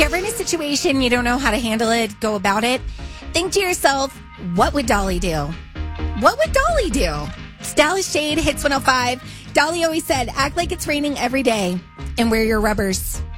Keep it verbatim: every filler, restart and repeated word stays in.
you're ever in a situation you don't know how to handle it, go about it, think to yourself, what would Dolly do? What would Dolly do? It's Dallas Shade, Hits one oh five. Dolly always said, act like it's raining every day and wear your rubbers.